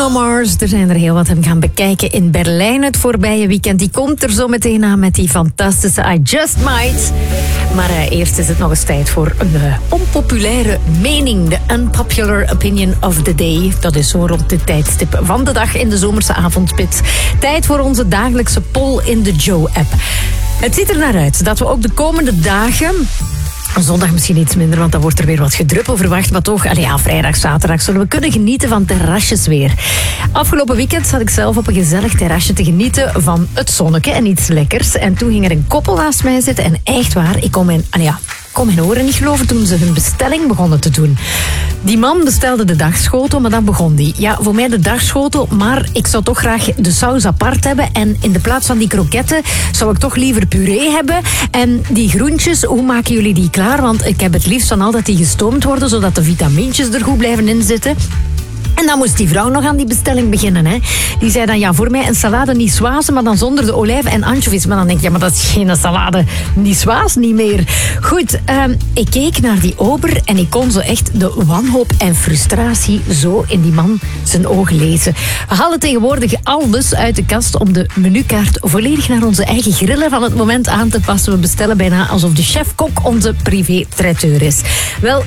Mars. Er zijn er heel wat hem gaan bekijken in Berlijn het voorbije weekend. Die komt er zo meteen aan met die fantastische I Just Might. Maar eerst is het nog eens tijd voor een onpopulaire mening. De unpopular opinion of the day. Dat is zo rond dit tijdstip van de dag in de zomerse avondspits. Tijd voor onze dagelijkse poll in de Joe-app. Het ziet er naar uit dat we ook de komende dagen... Zondag misschien iets minder, want dan wordt er weer wat gedruppel verwacht. Maar toch, vrijdag, zaterdag zullen we kunnen genieten van terrasjes weer. Afgelopen weekend zat ik zelf op een gezellig terrasje te genieten van het zonneke en iets lekkers. En toen ging er een koppel naast mij zitten. En echt waar, ik kon mijn oren niet geloven toen ze hun bestelling begonnen te doen. Die man bestelde de dagschotel, maar dan begon die. Ja, voor mij de dagschotel, maar ik zou toch graag de saus apart hebben. En in de plaats van die kroketten zou ik toch liever puree hebben. En die groentjes, hoe maken jullie die klaar? Want ik heb het liefst van al dat die gestoomd worden, zodat de vitamintjes er goed blijven inzitten. En dan moest die vrouw nog aan die bestelling beginnen. Hè. Die zei dan, voor mij een salade niçoise, maar dan zonder de olijven en anchovies. Maar dan denk ik, maar dat is geen salade niçoise niet meer. Goed, ik keek naar die ober en ik kon zo echt de wanhoop en frustratie zo in die man zijn ogen lezen. We halen tegenwoordig alles uit de kast om de menukaart volledig naar onze eigen grillen van het moment aan te passen. We bestellen bijna alsof de chef-kok onze privé-traiteur is. Wel,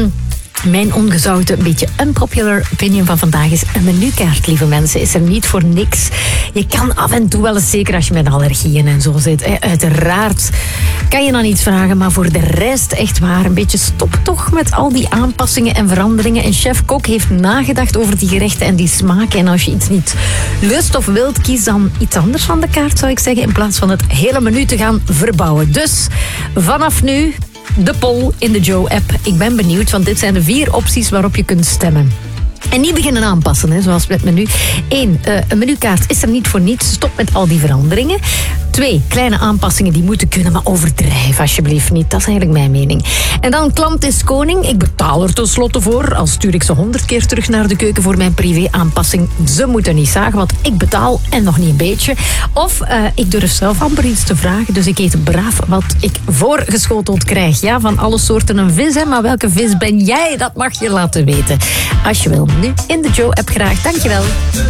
mijn ongezouten, een beetje unpopular opinion van vandaag is een menukaart, lieve mensen, is er niet voor niks. Je kan af en toe wel eens, zeker als je met allergieën en zo zit, uiteraard kan je dan iets vragen, maar voor de rest echt waar, een beetje stop toch met al die aanpassingen en veranderingen. En chef-kok heeft nagedacht over die gerechten en die smaken. En als je iets niet lust of wilt, kies dan iets anders van de kaart, zou ik zeggen, in plaats van het hele menu te gaan verbouwen. Dus vanaf nu... de poll in de Joe-app. Ik ben benieuwd, want dit zijn de 4 opties waarop je kunt stemmen. En niet beginnen aanpassen, hè, zoals met menu. 1. Een menukaart is er niet voor niets. Stop met al die veranderingen. 2. Kleine aanpassingen die moeten kunnen, maar overdrijf alsjeblieft niet. Dat is eigenlijk mijn mening. En dan, klant is koning. Ik betaal er tenslotte voor. Al stuur ik ze 100 keer terug naar de keuken voor mijn privé-aanpassing. Ze moeten niet zagen, want ik betaal en nog niet een beetje. Of ik durf zelf amper iets te vragen, dus ik eet braaf wat ik voorgeschoteld krijg. Ja, van alle soorten een vis, hè, maar welke vis ben jij? Dat mag je laten weten. Als je wil, nu in de Joe-app graag. Dankjewel.